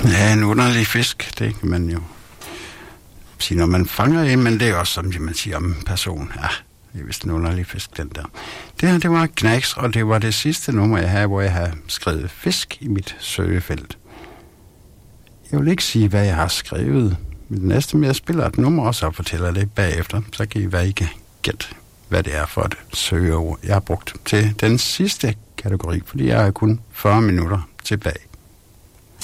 Ja, en underlig fisk, det kan man jo sige, når man fanger en, men det er også, som man siger om en person. Ja, det er vist en underlig fisk, den der. Det her, det var Knacks, og det var det sidste nummer, jeg havde, hvor jeg har skrevet fisk i mit søgefelt. Jeg vil ikke sige, hvad jeg har skrevet, men det næste med, jeg spiller et nummer også og fortæller det bagefter, så kan I være ikke gætte, hvad det er for et søgeord, jeg har brugt til den sidste kategori, fordi jeg har kun 40 minutter tilbage.